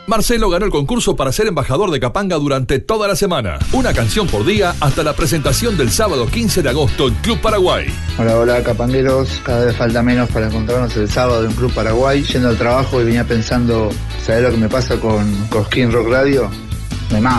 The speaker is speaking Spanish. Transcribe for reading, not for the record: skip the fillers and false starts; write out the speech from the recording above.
Marcelo ganó el concurso para ser embajador de Capanga durante toda la semana. Una canción por día hasta la presentación del sábado 15 de agosto en Club Paraguay. Hola capangueros, cada vez falta menos para encontrarnos el sábado en Club Paraguay. Yendo al trabajo y venía pensando, ¿sabés lo que me pasa con Cosquín Rock Radio? Me mata.